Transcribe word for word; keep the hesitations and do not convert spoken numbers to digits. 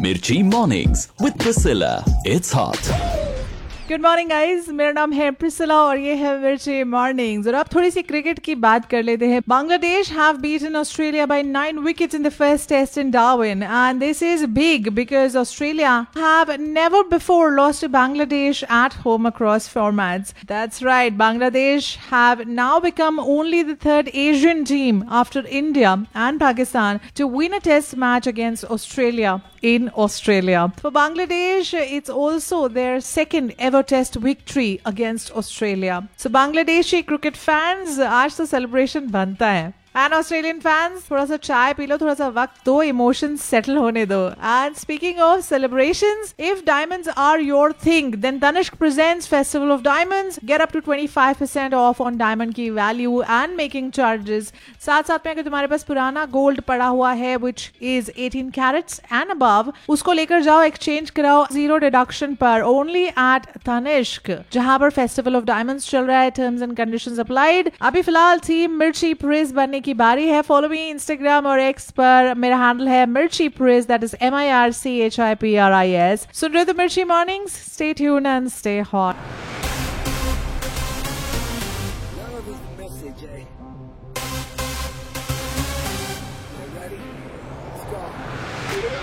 Mirchi Mornings with Priscilla. It's hot. Good morning guys, मेरा नाम है प्रिसिला और ये है मिर्ची मॉर्निंग्स। और अब थोड़ी सी क्रिकेट की बात कर लेते हैं। Bangladesh have beaten Australia by nine wickets in the first test in Darwin and this is big because Australia have never before lost to Bangladesh at home across formats. That's right, Bangladesh have now become only the third Asian team after India and Pakistan to win a test match against Australia in Australia. For Bangladesh, it's also their second ever test victory against Australia. So Bangladeshi cricket fans, आज तो celebration बनता है. And Australian fans, थोड़ा सा चाय P low, थोड़ा सा वक्त दो, emotions settle होने दो. And speaking of celebrations, if diamonds are your thing, then Tanishq presents Festival of Diamonds. Get up to twenty-five percent off on diamond की value and making charges. साथ साथ में अगर तुम्हारे पास पुराना gold पड़ा हुआ है, which is eighteen carats and above, उसको लेकर जाओ, exchange कराओ, zero deduction पर, only at Tanishq, जहाँ पर Festival of Diamonds चल रहा है. Terms and conditions applied. अभी फिलहाल team मिर्ची प्रिज बनने की बारी है. फॉलो मी इंस्टाग्राम और एक्स पर, मेरा हैंडल है मिर्ची प्रिज, that is M I R C H I P R I S. सुन रहे हो मिर्ची mornings, stay tuned and stay hot.